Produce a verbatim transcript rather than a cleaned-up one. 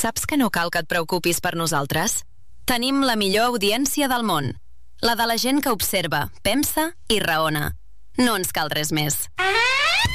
Saps que no cal que et preocupis per nosaltres? Tenim la millor audiència del món. La de la gent que observa, pensa i raona. No ens cal res més.